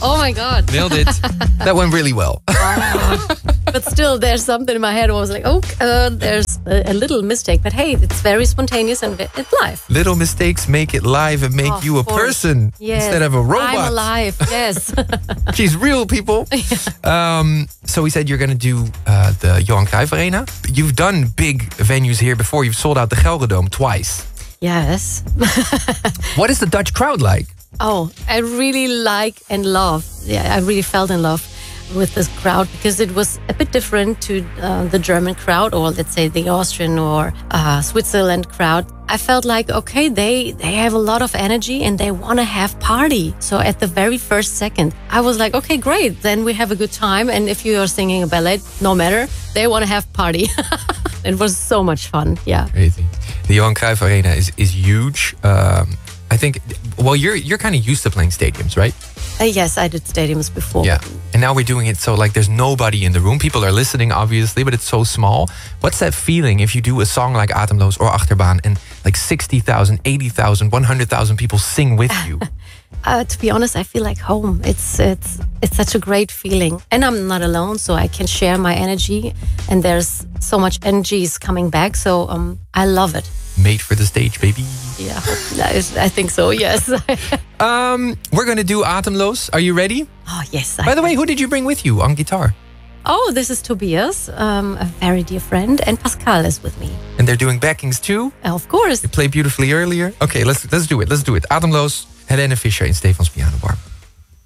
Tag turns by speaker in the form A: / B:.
A: Oh my God.
B: Nailed it. That went really well.
A: But still, there's something in my head. I was like, there's a little mistake. But hey, it's very spontaneous and it's live.
B: Little mistakes make it live and make you a person instead of a robot.
A: I'm alive, yes.
B: She's real, people. So we said you're going to do the Johan Cruijff Arena. You've done big venues here before. You've sold out the Gelredome twice.
A: Yes.
B: What is the Dutch crowd like?
A: Oh, I really like and love. Yeah, I really felt in love with this crowd because it was a bit different to the German crowd, or let's say the Austrian or Switzerland crowd. I felt like, okay, they have a lot of energy and they want to have party. So at the very first second, I was like, okay, great. Then we have a good time. And if you are singing a ballad, no matter, they want to have party. It was so much fun. Yeah.
B: Crazy. The Johan Cruijff Arena is huge. I think, well, you're kind of used to playing stadiums, right?
A: Yes, I did stadiums before.
B: Yeah. And now we're doing it so like there's nobody in the room. People are listening, obviously, but it's so small. What's that feeling if you do a song like Atemloos or Achterbaan and like 60,000, 80,000, 100,000 people sing with you?
A: To be honest, I feel like home. It's such a great feeling. And I'm not alone, so I can share my energy. And there's so much energy is coming back. So I love it.
B: Made for the stage, baby.
A: Yeah, I think so, yes.
B: We're going to do Atemloos. Are you ready?
A: Oh, yes.
B: By the way, who did you bring with you on guitar?
A: Oh, this is Tobias, a very dear friend. And Pascal is with me.
B: And they're doing backings too?
A: Of course.
B: They played beautifully earlier. Okay, let's do it. Let's do it. Atemloos, Helene Fischer in Stefans Pianobar.